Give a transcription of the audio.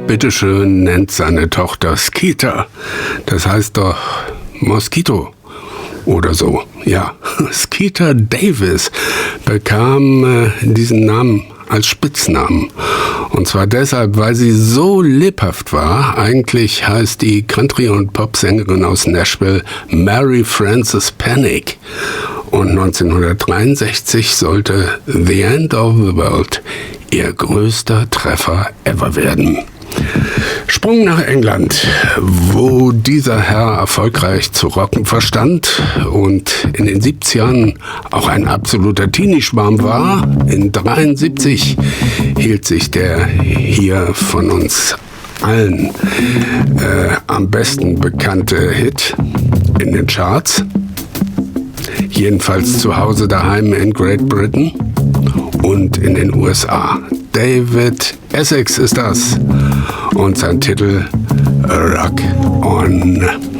bitteschön nennt seine Tochter Skeeter? Das heißt doch Moskito oder so. Ja, Skeeter Davis bekam diesen Namen als Spitznamen. Und zwar deshalb, weil sie so lebhaft war. Eigentlich heißt die Country- und Popsängerin aus Nashville Mary Frances Panic. Und 1963 sollte The End of the World ihr größter Treffer ever werden. Sprung nach England, wo dieser Herr erfolgreich zu rocken verstand und in den 70ern auch ein absoluter Teenie-Schwarm war. In 73 hielt sich der hier von uns allen am besten bekannte Hit in den Charts. Jedenfalls zu Hause daheim in Great Britain und in den USA. David Essex ist das und sein Titel Rock On.